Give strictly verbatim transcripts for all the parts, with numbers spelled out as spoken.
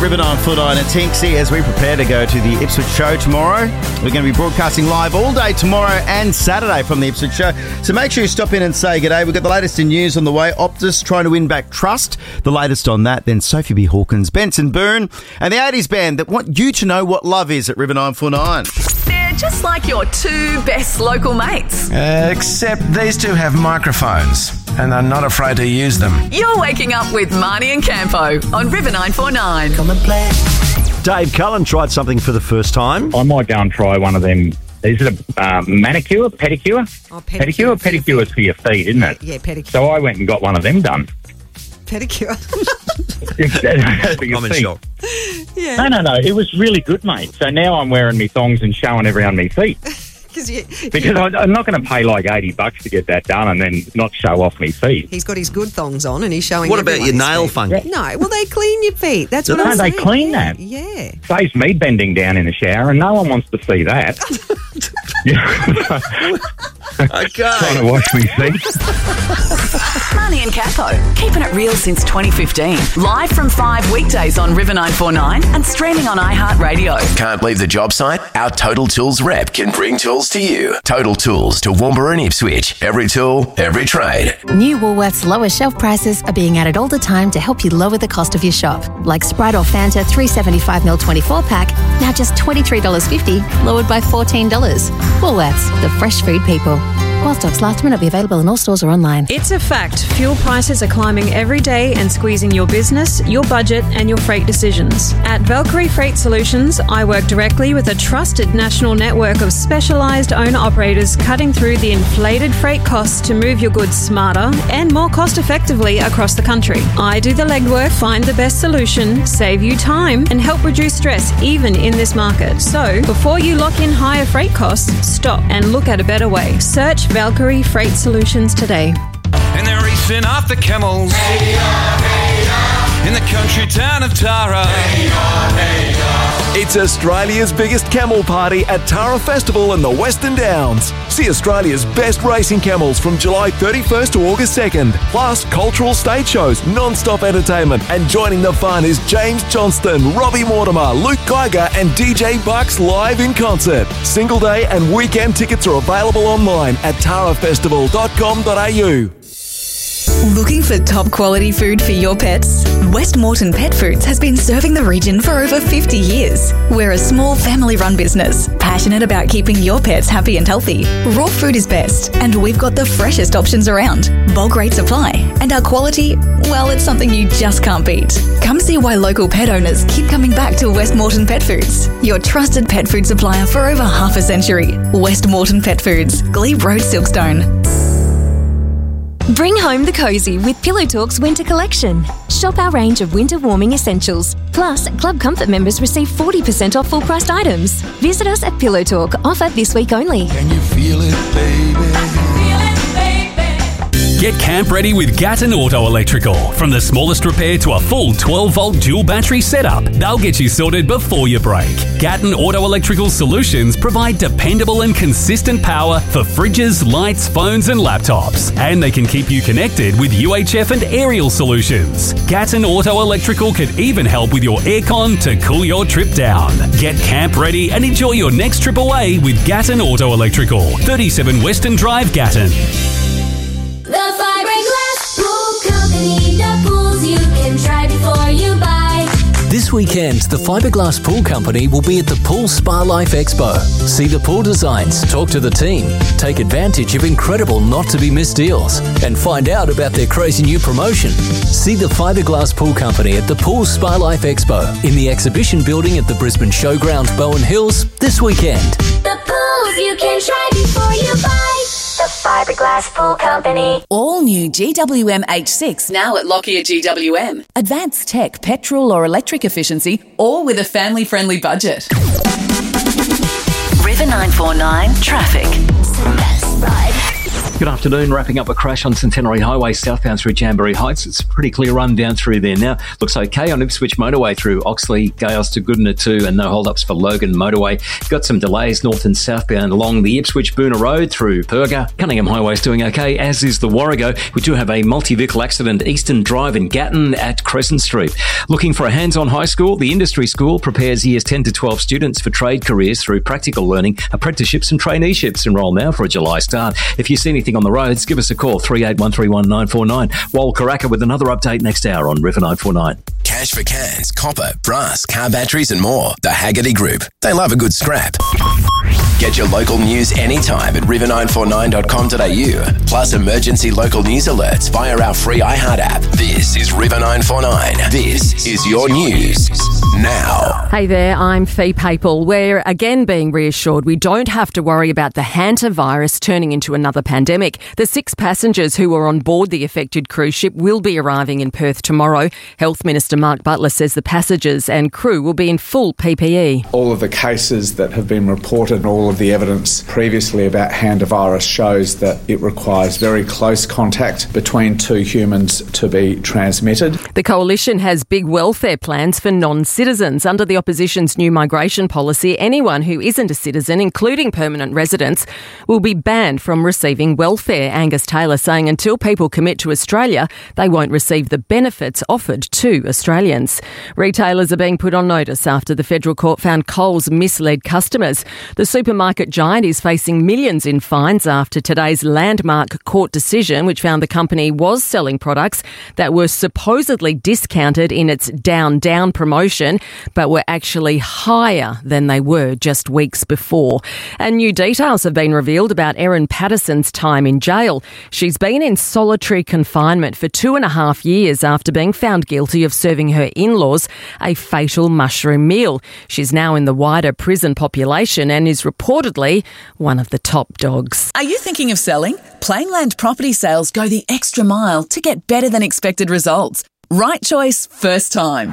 River nine forty-nine at Tinksy as we prepare to go to the Ipswich show tomorrow. We're going to be broadcasting live all day tomorrow and Saturday from the Ipswich show. So make sure you stop in and say g'day. We've got the latest in news on the way. Optus trying to win back trust. The latest on that. Then Sophie B. Hawkins, Benson Boone, and the eighties band that want you to know what love is at River nine forty-nine. They're just like your two best local mates. Uh, except these two have microphones and are not afraid to use them. You're waking up with Marnie and Campo on River nine forty-nine. Come and play. Dave Cullen tried something for the first time. I might go and try one of them. Is it a uh, manicure, pedicure? Oh, pedicure. Pedicure? Pedicure is for your feet, isn't it? Yeah, pedicure. So I went and got one of them done. Pedicure. For your I'm in feet. shock. Yeah. No, no, no. It was really good, mate. So now I'm wearing me thongs and showing everyone me feet. You, Because I, I'm not going to pay like eighty bucks to get that done and then not show off me feet. he's got his good thongs on and he's showing What about everyone your his nail feet. funky? No, well, they clean your feet. That's what No, I'm they saying. clean yeah. that. Yeah. Saves me bending down in the shower and no one wants to see that. Trying Okay. to wash me feet. Marnie and Capo, keeping it real since twenty fifteen. Live from five weekdays on River nine forty-nine and streaming on iHeartRadio. Can't leave the job site? Our Total Tools rep can bring tools to you. Total Tools to Woombra and Ipswich. Every tool, every trade. New Woolworths lower shelf prices are being added all the time to help you lower the cost of your shop. Like Sprite or Fanta three seventy-five milliliter twenty-four pack, now just twenty-three dollars fifty, lowered by fourteen dollars. Woolworths, the fresh food people. While stocks last, may not be available in all stores or online. It's a fact. Fuel prices are climbing every day and squeezing your business, your budget and your freight decisions. At Valkyrie Freight Solutions, I work directly with a trusted national network of specialised owner-operators cutting through the inflated freight costs to move your goods smarter and more cost-effectively across the country. I do the legwork, find the best solution, save you time and help reduce stress even in this market. So, before you lock in higher freight costs, stop and look at a better way. Search Valkyrie Freight Solutions today. And they're racing off the camels hey, yeah, hey, yeah. in the country town of Tara. Hey, yeah, hey, yeah. It's Australia's biggest camel party at Tara Festival in the Western Downs. See Australia's best racing camels from July thirty-first to August second. Plus cultural stage shows, non-stop entertainment, and joining the fun is James Johnston, Robbie Mortimer, Luke Geiger and D J Bucks live in concert. Single day and weekend tickets are available online at tara festival dot com dot a u. Looking for top quality food for your pets? Westmorton Pet Foods has been serving the region for over fifty years. We're a small family-run business, passionate about keeping your pets happy and healthy. Raw food is best, and we've got the freshest options around. Bulk rate supply, and our quality, well, it's something you just can't beat. Come see why local pet owners keep coming back to Westmorton Pet Foods, your trusted pet food supplier for over half a century. Westmorton Pet Foods, Glebe Road, Silkstone. Bring home the cosy with Pillow Talk's winter collection. Shop our range of winter warming essentials. Plus, Club Comfort members receive forty percent off full-priced items. Visit us at Pillow Talk, offer this week only. Can you feel it, baby? Get camp ready with Gatton Auto Electrical. From the smallest repair to a full twelve volt dual battery setup, they'll get you sorted before you break. Gatton Auto Electrical Solutions provide dependable and consistent power for fridges, lights, phones and laptops. And they can keep you connected with U H F and aerial solutions. Gatton Auto Electrical could even help with your aircon to cool your trip down. Get camp ready and enjoy your next trip away with Gatton Auto Electrical. thirty-seven Western Drive, Gatton. The Fiberglass Pool Company, the pools you can try before you buy. This weekend, the Fiberglass Pool Company will be at the Pool Spa Life Expo. See the pool designs, talk to the team, take advantage of incredible not-to-be-missed deals, and find out about their crazy new promotion. See the Fiberglass Pool Company at the Pool Spa Life Expo in the exhibition building at the Brisbane Showground, Bowen Hills, this weekend. The pools you can try before you buy. The Fiberglass Pool Company. All new G W M H six now at Lockyer G W M. Advanced tech, petrol or electric efficiency, all with a family-friendly budget. River nine forty-nine traffic. Best ride. Good afternoon. Wrapping up a crash on Centenary Highway southbound through Jamboree Heights. It's a pretty clear run down through there now. Looks okay on Ipswich Motorway through Oxley, Gales to Goodna too, and no hold-ups for Logan Motorway. Got some delays north and southbound along the Ipswich Boona Road through Perga. Cunningham Highway's doing okay, as is the Warrego. We do have a multi-vehicle accident Eastern Drive in Gatton at Crescent Street. Looking for a hands-on high school? The Industry School prepares years ten to twelve students for trade careers through practical learning, apprenticeships and traineeships. Enrol now for a July start. If you see anything on the roads, give us a call, three eight one three one nine four nine. Wal Karaka with another update next hour on River nine four nine. Cash for cans, copper, brass, car batteries and more. The Haggerty Group. They love a good scrap. Get your local news anytime at river nine four nine dot com dot a u. Plus emergency local news alerts via our free iHeart app. This is River nine four nine. This is your news now. Hey there, I'm Fee Papal. We're again being reassured we don't have to worry about the hantavirus turning into another pandemic. The six passengers who were on board the affected cruise ship will be arriving in Perth tomorrow. Health Minister Mark Butler says the passengers and crew will be in full P P E. All of the cases that have been reported and all of the evidence previously about hantavirus shows that it requires very close contact between two humans to be transmitted. The Coalition has big welfare plans for non-citizens. Under the opposition's new migration policy, anyone who isn't a citizen, including permanent residents, will be banned from receiving welfare. Angus Taylor saying until people commit to Australia, they won't receive the benefits offered to Australians. Retailers are being put on notice after the federal court found Coles misled customers. The supermarket giant is facing millions in fines after today's landmark court decision, which found the company was selling products that were supposedly discounted in its Down Down promotion, but were actually higher than they were just weeks before. And new details have been revealed about Erin Patterson's time in jail. She's been in solitary confinement for two and a half years after being found guilty of serving her in-laws a fatal mushroom meal. She's now in the wider prison population and is reportedly one of the top dogs. Are you thinking of selling? Plainland Property Sales go the extra mile to get better than expected results. Right choice, first time.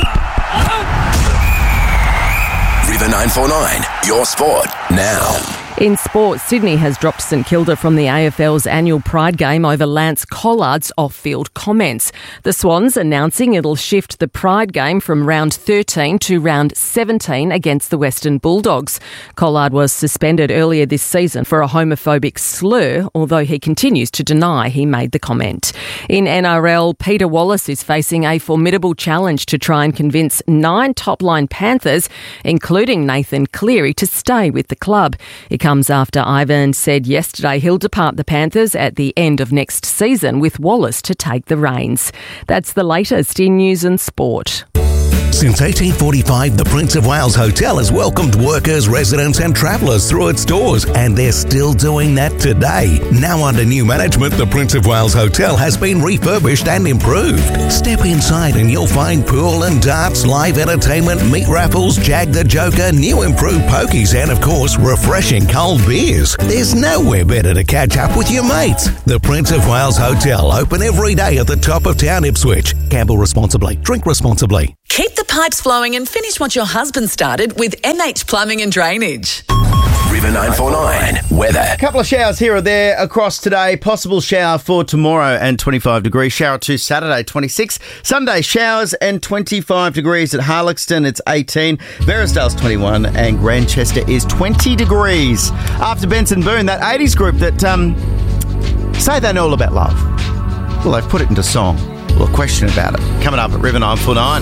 River nine four nine, your sport now. In sport, Sydney has dropped St Kilda from the A F L's annual Pride game over Lance Collard's off-field comments. The Swans announcing it'll shift the Pride game from round thirteen to round seventeen against the Western Bulldogs. Collard was suspended earlier this season for a homophobic slur, although he continues to deny he made the comment. In N R L, Peter Wallace is facing a formidable challenge to try and convince nine top-line Panthers, including Nathan Cleary, to stay with the club. It comes after Ivan said yesterday he'll depart the Panthers at the end of next season, with Wallace to take the reins. That's the latest in news and sport. Since eighteen forty-five, the Prince of Wales Hotel has welcomed workers, residents and travellers through its doors, and they're still doing that today. Now under new management, the Prince of Wales Hotel has been refurbished and improved. Step inside and you'll find pool and darts, live entertainment, meat raffles, Jag the Joker, new improved pokies and, of course, refreshing cold beers. There's nowhere better to catch up with your mates. The Prince of Wales Hotel, open every day at the top of town, Ipswich. Gamble responsibly. Drink responsibly. Keep the pipes flowing and finish what your husband started with M H Plumbing and Drainage. River nine four nine weather. A couple of showers here or there across today. Possible shower for tomorrow and twenty-five degrees. Shower to Saturday, twenty-six. Sunday, showers and twenty-five degrees. At Harlexton, it's eighteen. Verisdale's twenty-one. And Grandchester is twenty degrees. After Benson Boone, that eighties group that um, say they know all about love. Well, they've put it into song. Well, a question about it. Coming up at River nine four nine.